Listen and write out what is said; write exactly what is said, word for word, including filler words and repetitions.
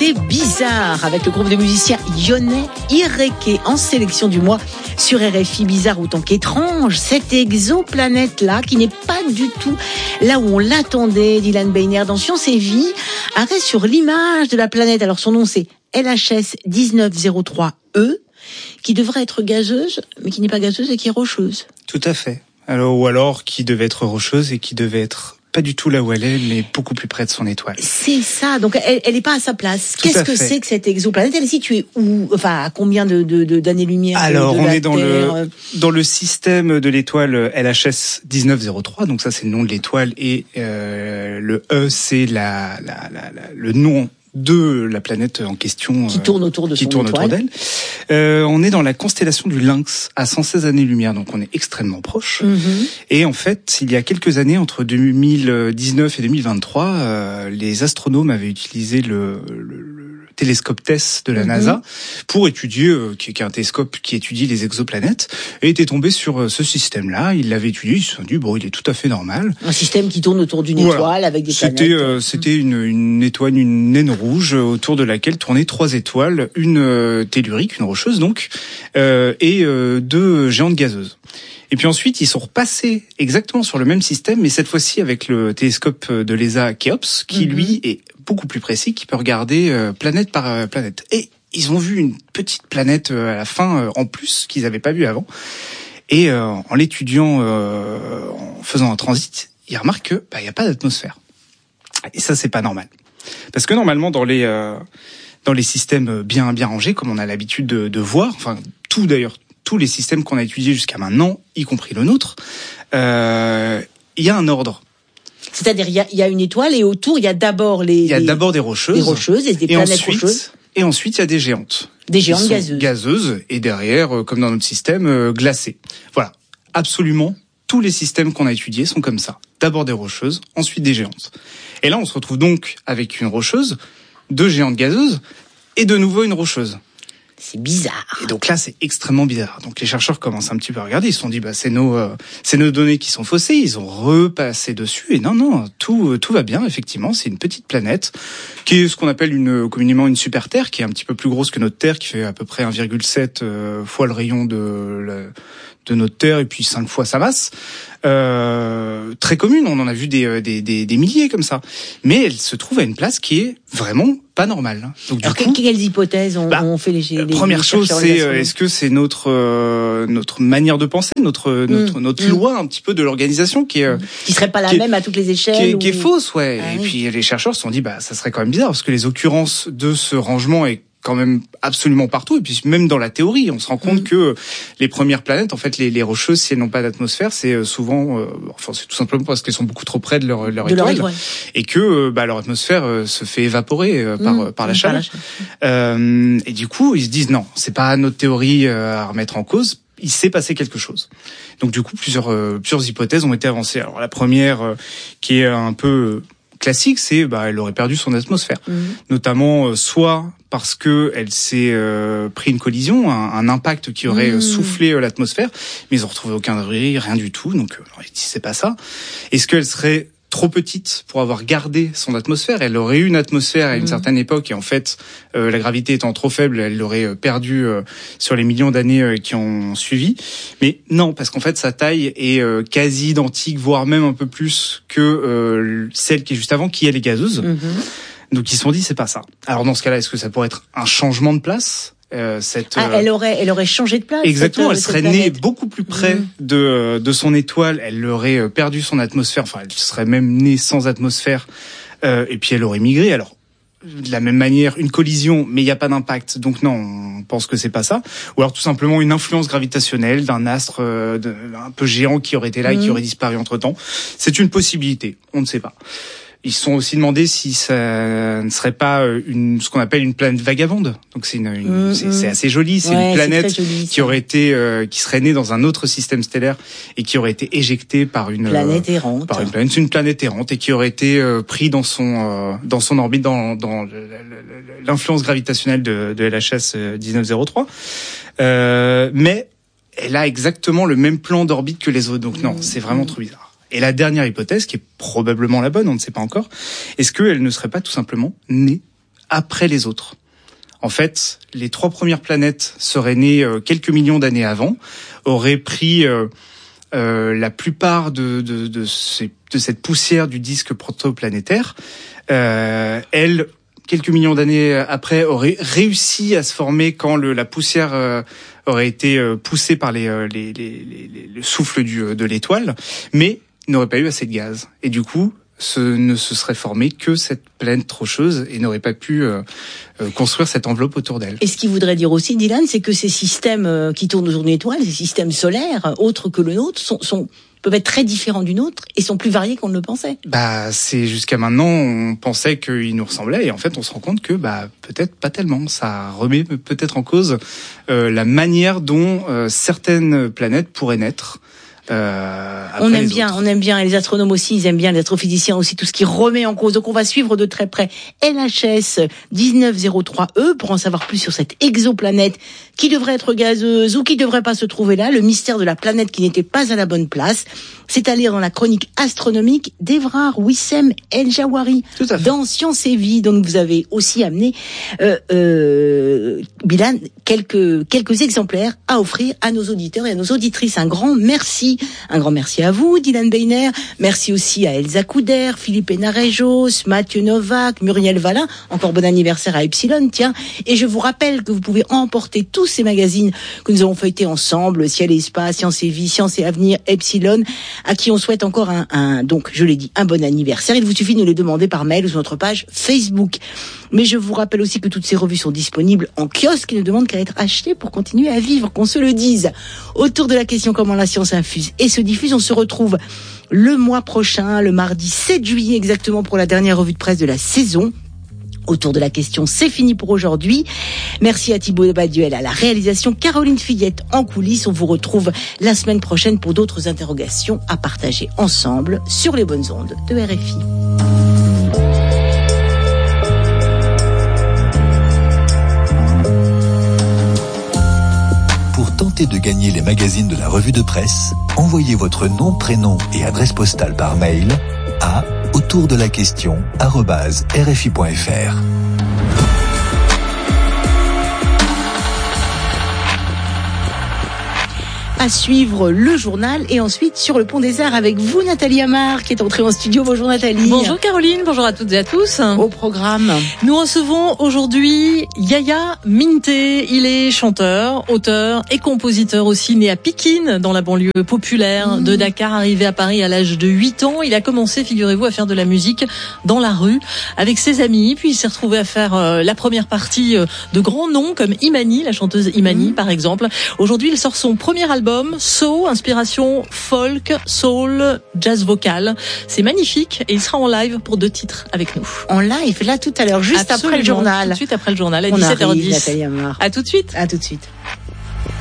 C'était Bizarre avec le groupe de musiciens lyonnais Ireke en sélection du mois sur R F I. Bizarre autant qu'étrange, cette exoplanète-là qui n'est pas du tout là où on l'attendait. Dylan Beiner dans Science et Vie arrête sur l'image de la planète. Alors son nom c'est L H S dix-neuf zéro trois E qui devrait être gazeuse mais qui n'est pas gazeuse et qui est rocheuse. Tout à fait. Alors, ou alors qui devait être rocheuse et qui devait être pas du tout là où elle est, mais beaucoup plus près de son étoile. C'est ça, donc elle, elle est pas à sa place. Tout Qu'est-ce que fait. c'est que cette exoplanète? Elle est située où? Enfin, à combien de, de, de d'années-lumière? Alors, de, de on la est dans Terre le dans le système de l'étoile L H S dix-neuf zéro trois, donc ça c'est le nom de l'étoile, et euh, le E c'est la, la, la, la le nom de la planète en question qui tourne autour de qui son tourne étoile. autour d'elle. Euh, on est dans la constellation du Lynx à cent seize années-lumière, donc on est extrêmement proche. Mm-hmm. Et en fait, il y a quelques années, entre deux mille dix-neuf et deux mille vingt-trois, euh, les astronomes avaient utilisé le, le, le télescope TESS de la mm-hmm. NASA pour étudier, euh, qui, qui est un télescope qui étudie les exoplanètes, et étaient tombés sur euh, ce système-là. Ils l'avaient étudié, ils se sont dit bon, il est tout à fait normal. Un système qui tourne autour d'une Voilà. étoile avec des C'était, planètes. euh, c'était une, une étoile, une naine rouge autour de laquelle tournaient trois étoiles, une euh, tellurique, une rocheuse donc, euh, et euh, deux géantes gazeuses. Et puis ensuite, ils sont repassés exactement sur le même système, mais cette fois-ci avec le télescope de l'E S A Kéops, qui mm-hmm. lui est beaucoup plus précis, qui peut regarder euh, planète par euh, planète. Et ils ont vu une petite planète euh, à la fin, euh, en plus, qu'ils n'avaient pas vu avant. Et euh, en l'étudiant, euh, en faisant un transit, ils remarquent que bah, y a pas d'atmosphère. Et ça, c'est pas normal. Parce que normalement, dans les euh, dans les systèmes bien bien rangés, comme on a l'habitude de, de voir, enfin tout d'ailleurs, tous les systèmes qu'on a étudiés jusqu'à maintenant, y compris le nôtre, euh, il y a un ordre. C'est-à-dire, il y a, il y a une étoile et autour, il y a d'abord les... Il y a les, d'abord des rocheuses. Des rocheuses et des et planètes ensuite, rocheuses. Et ensuite, il y a des géantes. Des géantes gazeuses. Gazeuses, et derrière, comme dans notre système, euh, glacées. Voilà. Absolument, tous les systèmes qu'on a étudiés sont comme ça. D'abord des rocheuses, ensuite des géantes. Et là, on se retrouve donc avec une rocheuse, deux géantes gazeuses, et de nouveau une rocheuse. C'est bizarre. Et donc là, c'est extrêmement bizarre. Donc les chercheurs commencent un petit peu à regarder. Ils se sont dit, bah c'est nos, euh, c'est nos données qui sont faussées. Ils ont repassé dessus. Et non, non, tout, tout va bien. Effectivement, c'est une petite planète qui est ce qu'on appelle une communément une super Terre, qui est un petit peu plus grosse que notre Terre, qui fait à peu près un virgule sept euh, fois le rayon de la, de notre Terre et puis cinq fois sa masse. Euh, très commune. On en a vu des, des, des, des milliers comme ça. Mais elle se trouve à une place qui est vraiment pas normale. Donc, du Alors, coup, quelles hypothèses ont, bah, ont fait les, les première les chose, c'est euh, est-ce que c'est notre euh, notre manière de penser, notre notre mmh. notre loi un petit peu de l'organisation qui est qui serait pas la même est, à toutes les échelles, qui est, ou... qui est fausse, ouais. Ah, et oui. puis les chercheurs se sont dit bah ça serait quand même bizarre parce que les occurrences de ce rangement est quand même absolument partout, et puis même dans la théorie, on se rend compte mmh. que les premières planètes, en fait, les, les rocheuses, si elles n'ont pas d'atmosphère, c'est souvent, euh, enfin, c'est tout simplement parce qu'elles sont beaucoup trop près de leur, leur, de étoile, leur étoile, et que bah, leur atmosphère euh, se fait évaporer euh, par, mmh. par la chaleur. Par la chaleur. Euh, et du coup, ils se disent non, c'est pas notre théorie euh, à remettre en cause. Il s'est passé quelque chose. Donc du coup, plusieurs, euh, plusieurs hypothèses ont été avancées. Alors la première, euh, qui est un peu classique, c'est bah elle aurait perdu son atmosphère, mmh. notamment euh, soit parce que elle s'est euh, pris une collision, un, un impact qui aurait mmh. soufflé euh, l'atmosphère, mais ils ont retrouvé aucun débris, rien du tout. Donc euh, c'est pas ça. Est-ce qu'elle serait trop petite pour avoir gardé son atmosphère? Elle aurait eu une atmosphère à une mmh. certaine époque, et en fait, euh, la gravité étant trop faible, elle l'aurait perdu euh, sur les millions d'années euh, qui ont suivi. Mais non, parce qu'en fait, sa taille est euh, quasi identique, voire même un peu plus que euh, celle qui est juste avant, qui elle est gazeuse. Mmh. Donc ils se sont dit, c'est pas ça. Alors dans ce cas-là, est-ce que ça pourrait être un changement de place? Euh, cette, ah, elle aurait, elle aurait changé de place. Exactement, cette, elle serait cette née beaucoup plus près mmh. de de son étoile. Elle aurait perdu son atmosphère. Enfin, elle serait même née sans atmosphère. Euh, et puis elle aurait migré. Alors de la même manière, une collision, mais il n'y a pas d'impact. Donc non, on pense que c'est pas ça. Ou alors tout simplement une influence gravitationnelle d'un astre euh, de, un peu géant qui aurait été là mmh. et qui aurait disparu entre-temps. C'est une possibilité. On ne sait pas. Ils se sont aussi demandé si ça ne serait pas une, ce qu'on appelle une planète vagabonde. Donc c'est une, une mmh, c'est, c'est assez joli. C'est ouais, une planète c'est joli, qui aurait été, euh, qui serait née dans un autre système stellaire et qui aurait été éjectée par une planète euh, errante. Par une planète, c'est une planète errante et qui aurait été euh, pris dans son, euh, dans son orbite, dans, dans l'influence gravitationnelle de, de L H S dix-neuf zéro trois. Euh, mais elle a exactement le même plan d'orbite que les autres. Donc non, mmh, c'est vraiment mmh. trop bizarre. Et la dernière hypothèse, qui est probablement la bonne, on ne sait pas encore, est-ce qu'elle ne serait pas tout simplement née après les autres. En fait, les trois premières planètes seraient nées euh, quelques millions d'années avant, auraient pris euh, euh, la plupart de, de, de, ces, de cette poussière du disque protoplanétaire. Euh, elles, quelques millions d'années après, auraient réussi à se former quand le, la poussière euh, aurait été euh, poussée par les, euh, les, les, les, le souffle du, de l'étoile, mais n'auraient pas eu assez de gaz. Et du coup, ce ne se serait formé que cette planète rocheuse et n'aurait pas pu euh, euh, construire cette enveloppe autour d'elle. Et ce qui voudrait dire aussi, Dylan, c'est que ces systèmes euh, qui tournent autour d'une étoile, ces systèmes solaires, euh, autres que le nôtre, sont, sont, peuvent être très différents du nôtre et sont plus variés qu'on ne le pensait. Bah, c'est jusqu'à maintenant, on pensait qu'ils nous ressemblaient et en fait, on se rend compte que bah peut-être pas tellement. Ça remet peut-être en cause euh, la manière dont euh, certaines planètes pourraient naître. Euh, on aime bien, autres. on aime bien, et les astronomes aussi, ils aiment bien, les astrophysiciens aussi, tout ce qui remet en cause. Donc on va suivre de très près L H S dix-neuf zéro trois E pour en savoir plus sur cette exoplanète qui devrait être gazeuse ou qui devrait pas se trouver là, le mystère de la planète qui n'était pas à la bonne place. C'est à lire dans la chronique astronomique d'Evrard Wissem El Jawari dans Science et Vie. Donc vous avez aussi amené euh, euh, Bilal quelques quelques exemplaires à offrir à nos auditeurs et à nos auditrices. Un grand merci, un grand merci à vous, Dylan Beiner. Merci aussi à Elsa Couder, Philippe Enarejos, Mathieu Novak, Muriel Valin. Encore bon anniversaire à Epsilon, tiens. Et je vous rappelle que vous pouvez emporter tous ces magazines que nous avons feuilletés ensemble, Ciel et Espace, Science et Vie, Science et Avenir, Epsilon, à qui on souhaite encore un, un, donc, je l'ai dit, un bon anniversaire. Il vous suffit de nous les demander par mail ou sur notre page Facebook. Mais je vous rappelle aussi que toutes ces revues sont disponibles en kiosque et ne demandent qu'à être achetées pour continuer à vivre, qu'on se le dise. Autour de la question comment la science infuse et se diffuse, on se retrouve le mois prochain, le mardi sept juillet exactement pour la dernière revue de presse de la saison. Autour de la question, c'est fini pour aujourd'hui. Merci à Thibaut Baduel à la réalisation, Caroline Fillette en coulisses. On vous retrouve la semaine prochaine pour d'autres interrogations à partager ensemble sur les bonnes ondes de R F I. Pour tenter de gagner les magazines de la revue de presse, envoyez votre nom, prénom et adresse postale par mail à autour de la question arobase r f i point f r. À suivre le journal et ensuite sur le Pont des Arts avec vous, Nathalie Amar, qui est entrée en studio. Bonjour Nathalie. Bonjour Caroline, bonjour à toutes et à tous. Au programme, nous recevons aujourd'hui Yaya Minté. Il est chanteur, auteur et compositeur aussi, né à Pikine, dans la banlieue populaire mmh. de Dakar, arrivé à Paris à l'âge de huit ans. Il a commencé, figurez-vous, à faire de la musique dans la rue avec ses amis. Puis il s'est retrouvé à faire euh, la première partie euh, de grands noms comme Imani, la chanteuse Imani mmh. par exemple. Aujourd'hui, il sort son premier album So, inspiration folk, soul, jazz vocal. C'est magnifique et il sera en live pour deux titres avec nous. En live, là tout à l'heure, juste Absolument, après le journal. Tout de suite après le journal, à On dix-sept heures dix. Arrive, Nathalie Amar. À tout de suite. À tout de suite.